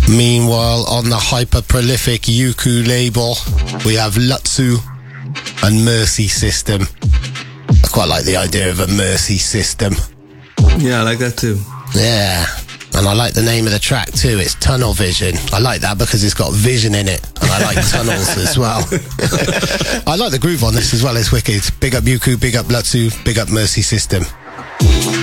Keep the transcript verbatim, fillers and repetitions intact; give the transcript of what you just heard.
Meanwhile, on the hyper-prolific Yuku label, we have Lutsu and Mercy System. I quite like the idea of a Mercy System. Yeah, I like that too. Yeah. And I like the name of the track too. It's Tunnel Vision. I like that because it's got vision in it. And I like tunnels as well. I like the groove on this as well. It's wicked. Big up Yuku, big up Lutsu, big up Mercy System.